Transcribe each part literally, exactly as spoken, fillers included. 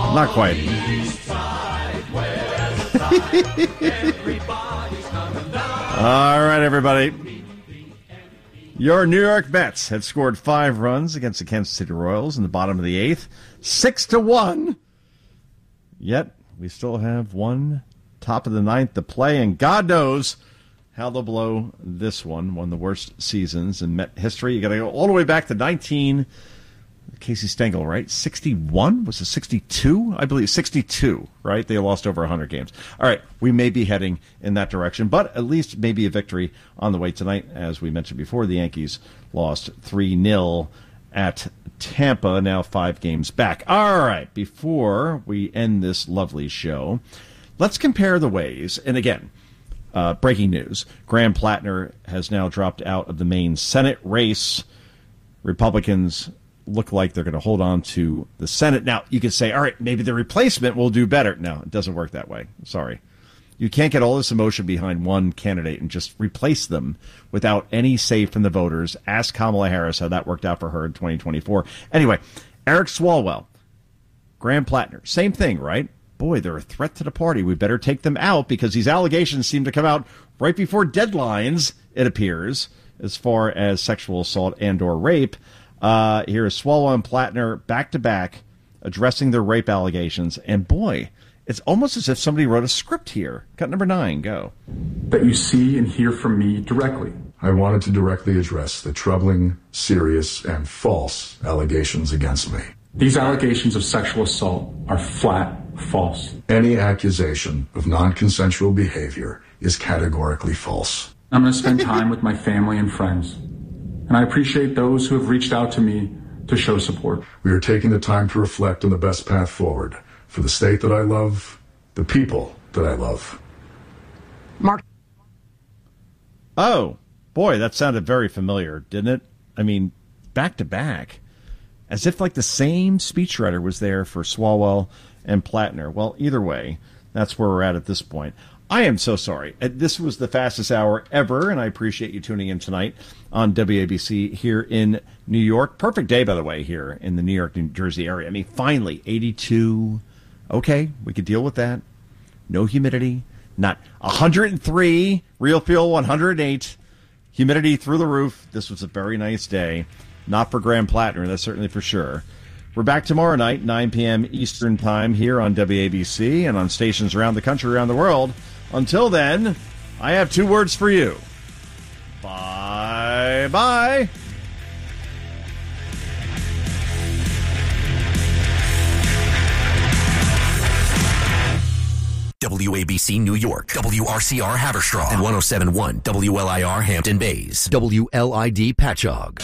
Not quite. All right, everybody. Your New York Mets had scored five runs against the Kansas City Royals in the bottom of the eighth, six to one. Yet we still have one top of the ninth to play, and God knows how they'll blow this one. One of the worst seasons in Met history. You got to go all the way back to nineteen. Casey Stengel, right? sixty-one? Was it sixty-two? I believe sixty-two, right? They lost over one hundred games. All right, we may be heading in that direction, but at least maybe a victory on the way tonight. As we mentioned before, the Yankees lost three nil at Tampa, now five games back. All right, before we end this lovely show, let's compare the ways. And again, uh, breaking news, Graham Plattner has now dropped out of the Maine Senate race. Republicans look like they're going to hold on to the Senate. Now, you could say, all right, maybe the replacement will do better. No, it doesn't work that way. Sorry. You can't get all this emotion behind one candidate and just replace them without any say from the voters. Ask Kamala Harris how that worked out for her in twenty twenty-four. Anyway, Eric Swalwell, Graham Plattner, same thing, right? Boy, they're a threat to the party. We better take them out because these allegations seem to come out right before deadlines, it appears, as far as sexual assault and or rape. Uh, here is Swalwell and Plattner back-to-back addressing their rape allegations. And boy, it's almost as if somebody wrote a script here. Cut number nine, go. That you see and hear from me directly. I wanted to directly address the troubling, serious, and false allegations against me. These allegations of sexual assault are flat false. Any accusation of non-consensual behavior is categorically false. I'm going to spend time with my family and friends. And I appreciate those who have reached out to me to show support. We are taking the time to reflect on the best path forward for the state that I love, the people that I love. Mark. Oh, boy, that sounded very familiar, didn't it? I mean, back to back. As if like the same speechwriter was there for Swalwell and Plattner. Well, either way, that's where we're at at this point. I am so sorry. This was the fastest hour ever, and I appreciate you tuning in tonight on W A B C here in New York. Perfect day, by the way, here in the New York, New Jersey area. I mean, finally, eighty-two. Okay, we could deal with that. No humidity. Not one hundred three. Real feel one hundred eight. Humidity through the roof. This was a very nice day. Not for Graham Plattner, that's certainly for sure. We're back tomorrow night, nine p.m. Eastern Time here on W A B C and on stations around the country, around the world. Until then, I have two words for you. Bye-bye. W A B C New York, W R C R Haverstraw, and one oh seven point one W L I R Hampton Bays, W L I D Patchogue.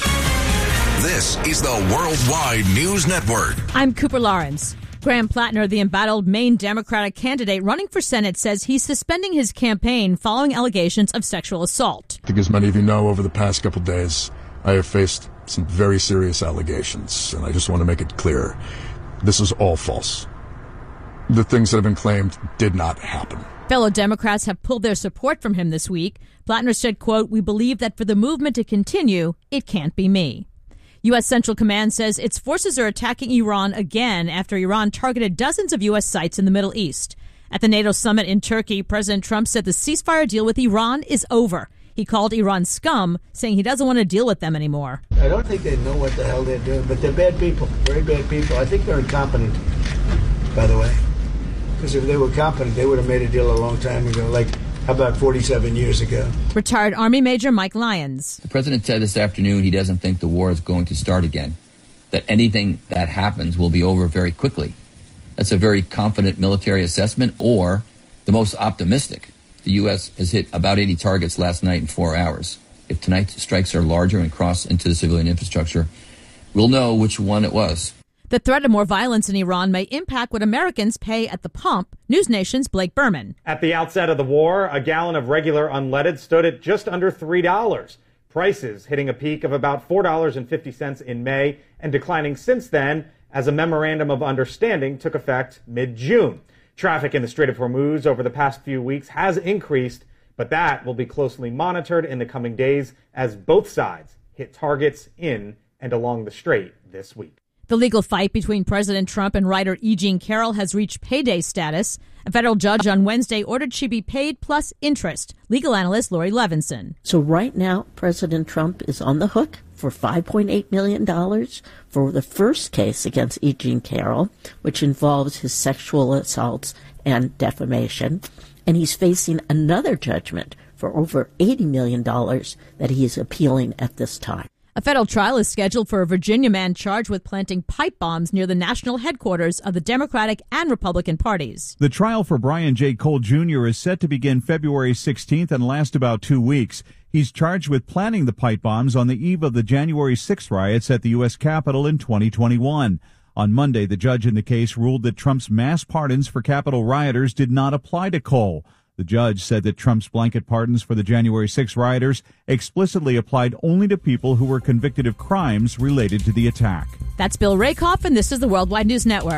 This is the Worldwide News Network. I'm Cooper Lawrence. Graham Plattner, the embattled Maine Democratic candidate running for Senate, says he's suspending his campaign following allegations of sexual assault. I think as many of you know, over the past couple of days, I have faced some very serious allegations, and I just want to make it clear, this is all false. The things that have been claimed did not happen. Fellow Democrats have pulled their support from him this week. Plattner said, quote, "We believe that for the movement to continue, it can't be me." U S. Central Command says its forces are attacking Iran again after Iran targeted dozens of U S sites in the Middle East. At the NATO summit in Turkey, President Trump said the ceasefire deal with Iran is over. He called Iran scum, saying he doesn't want to deal with them anymore. I don't think they know what the hell they're doing, but they're bad people, very bad people. I think they're incompetent, by the way. Because if they were competent, they would have made a deal a long time ago, like about forty-seven years ago. Retired Army Major Mike Lyons. The president said this afternoon he doesn't think the war is going to start again, that anything that happens will be over very quickly. That's a very confident military assessment, or the most optimistic. The U S has hit about eighty targets last night in four hours. If tonight's strikes are larger and cross into the civilian infrastructure, we'll know which one it was. The threat of more violence in Iran may impact what Americans pay at the pump. News Nation's Blake Berman. At the outset of the war, a gallon of regular unleaded stood at just under three dollars. Prices hitting a peak of about four dollars and fifty cents in May and declining since then as a memorandum of understanding took effect mid-June. Traffic in the Strait of Hormuz over the past few weeks has increased, but that will be closely monitored in the coming days as both sides hit targets in and along the strait this week. The legal fight between President Trump and writer E. Jean Carroll has reached payday status. A federal judge on Wednesday ordered she be paid plus interest. Legal analyst Lori Levinson. So right now, President Trump is on the hook for five point eight million dollars for the first case against E. Jean Carroll, which involves his sexual assaults and defamation. And he's facing another judgment for over eighty million dollars that he is appealing at this time. A federal trial is scheduled for a Virginia man charged with planting pipe bombs near the national headquarters of the Democratic and Republican parties. The trial for Brian J. Cole Junior is set to begin February sixteenth and last about two weeks. He's charged with planting the pipe bombs on the eve of the January sixth riots at the U S Capitol in twenty twenty-one. On Monday, the judge in the case ruled that Trump's mass pardons for Capitol rioters did not apply to Cole. The judge said that Trump's blanket pardons for the January sixth rioters explicitly applied only to people who were convicted of crimes related to the attack. That's Bill Rakoff, and this is the Worldwide News Network.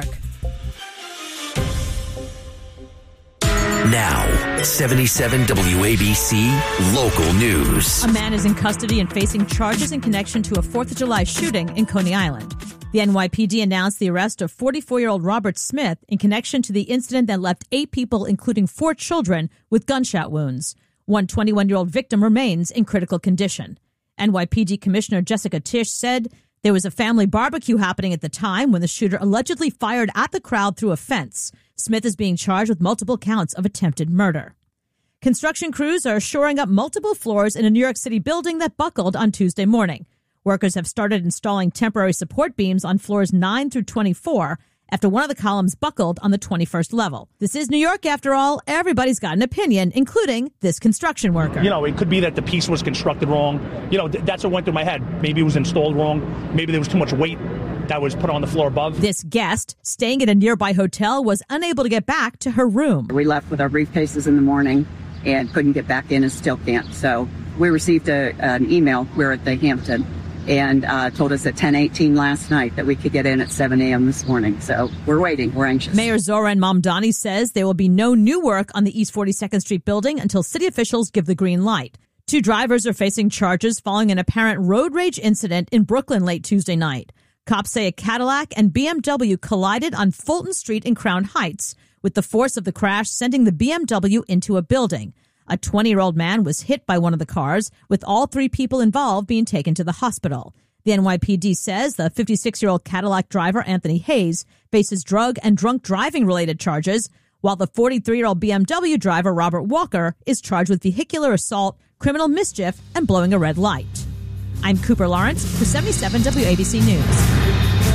Now, seventy-seven W A B C Local News. A man is in custody and facing charges in connection to a fourth of July shooting in Coney Island. The N Y P D announced the arrest of forty-four-year-old Robert Smith in connection to the incident that left eight people, including four children, with gunshot wounds. One twenty-one-year-old victim remains in critical condition. N Y P D Commissioner Jessica Tisch said there was a family barbecue happening at the time when the shooter allegedly fired at the crowd through a fence. Smith is being charged with multiple counts of attempted murder. Construction crews are shoring up multiple floors in a New York City building that buckled on Tuesday morning. Workers have started installing temporary support beams on floors nine through twenty-four after one of the columns buckled on the twenty-first level. This is New York, after all. Everybody's got an opinion, including this construction worker. You know, it could be that the piece was constructed wrong. You know, th- that's what went through my head. Maybe it was installed wrong. Maybe there was too much weight that was put on the floor above. This guest, staying at a nearby hotel, was unable to get back to her room. We left with our briefcases in the morning and couldn't get back in and still can't. So we received a, an email. We're at the Hampton. And uh, told us at ten eighteen last night that we could get in at seven a.m. this morning. So we're waiting. We're anxious. Mayor Zoran Mamdani says there will be no new work on the East forty-second Street building until city officials give the green light. Two drivers are facing charges following an apparent road rage incident in Brooklyn late Tuesday night. Cops say a Cadillac and B M W collided on Fulton Street in Crown Heights, with the force of the crash sending the B M W into a building. A twenty-year-old man was hit by one of the cars, with all three people involved being taken to the hospital. The N Y P D says the fifty-six-year-old Cadillac driver, Anthony Hayes, faces drug and drunk driving-related charges, while the forty-three-year-old B M W driver, Robert Walker, is charged with vehicular assault, criminal mischief, and blowing a red light. I'm Cooper Lawrence for seventy-seven W A B C News.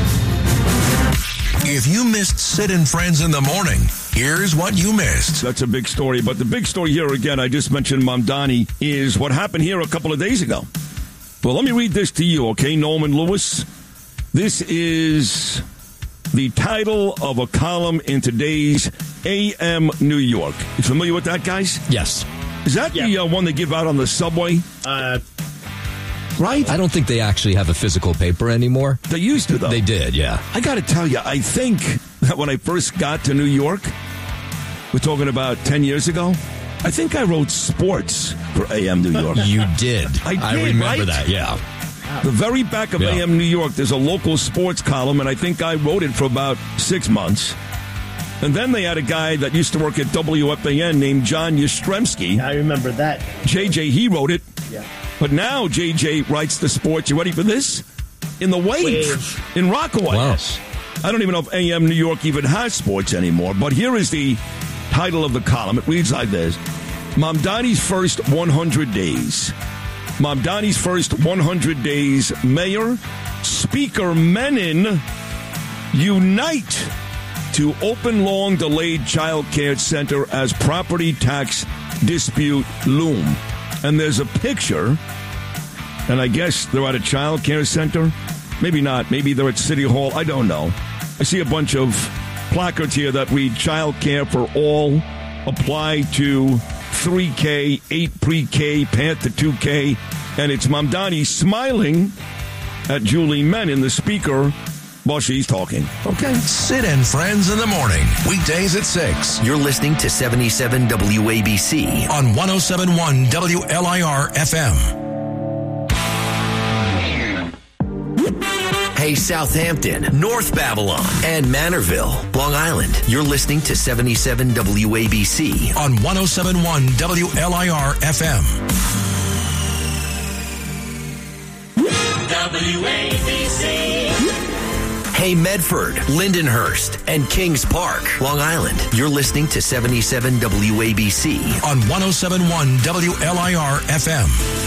If you missed Sid and Friends in the Morning, here's what you missed. That's a big story, but the big story here, again, I just mentioned Mamdani, is what happened here a couple of days ago. Well, let me read this to you, okay, Norman Lewis? This is the title of a column in today's A M New York. You familiar with that, guys? Yes. Is that yeah. the uh, one they give out on the subway? Uh... Right? I don't think they actually have a physical paper anymore. They used to, though. They did, yeah. I got to tell you, I think that when I first got to New York, we're talking about ten years ago, I think I wrote sports for A M New York. You did. I did, I remember right? that, yeah. The very back of yeah. A M New York, there's a local sports column, and I think I wrote it for about six months. And then they had a guy that used to work at W F A N named John Yastrzemski. I remember that. J J, he wrote it. Yeah. But now J J writes the sports. You ready for this? In the Wave, Wave. in Rockaway. Wow. I don't even know if A M New York even has sports anymore. But here is the title of the column. It reads like this. Mamdani's first one hundred days. Mamdani's first one hundred days. Mayor, Speaker Menon unite to open long-delayed child care center as property tax dispute loom. And there's a picture, and I guess they're at a child care center. Maybe not. Maybe they're at City Hall. I don't know. I see a bunch of placards here that read child care for all, apply to three K, eight pre-K, path to two K. And it's Mamdani smiling at Julie Menon, the speaker, while she's talking. Okay. Sid and Friends in the Morning. Weekdays at six. You're listening to seventy-seven W A B C on one oh seven point one W L I R F M. Hey, Southampton, North Babylon, and Manorville, Long Island. You're listening to seventy-seven W A B C on one oh seven point one W L I R F M. W A B C. Hey, Medford, Lindenhurst, and Kings Park, Long Island. You're listening to seventy-seven W A B C on one oh seven point one W L I R F M.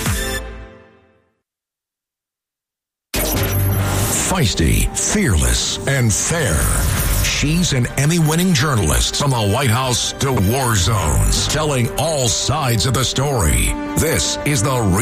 Feisty, fearless, and fair. She's an Emmy-winning journalist from the White House to war zones, telling all sides of the story. This is the real